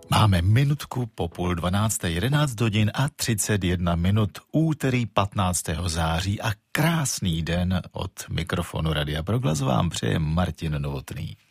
Máme minutku po 11:30, 11 hodin a 31 minut, úterý 15. září a krásný den od mikrofonu Radia Proglas vám přeje Martin Novotný.